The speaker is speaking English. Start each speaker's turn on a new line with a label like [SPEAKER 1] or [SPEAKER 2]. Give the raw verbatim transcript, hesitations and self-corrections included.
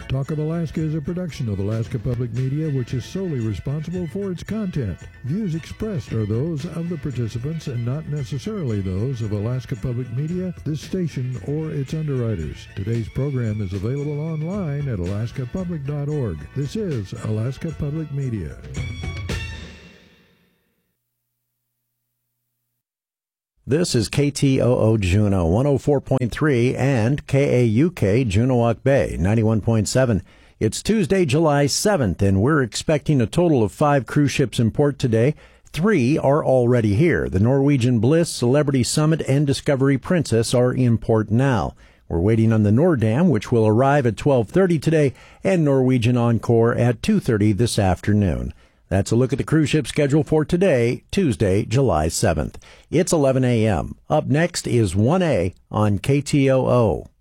[SPEAKER 1] Talk of Alaska is a production of Alaska Public Media, which is solely responsible for its content. Views expressed are those of the participants and not necessarily those of Alaska Public Media, this station, or its underwriters. Today's program is available online at alaska public dot org. This is Alaska Public Media.
[SPEAKER 2] This is K T O O Juneau one oh four point three and K A U K Juneauoc Bay ninety-one point seven. It's Tuesday, July seventh, and we're expecting a total of five cruise ships in port today. Three are already here. The Norwegian Bliss, Celebrity Summit, and Discovery Princess are in port now. We're waiting on the Nordam, which will arrive at twelve thirty today, and Norwegian Encore at two thirty this afternoon. That's a look at the cruise ship schedule for today, Tuesday, July seventh. It's eleven a.m. Up next is one A on K T O O.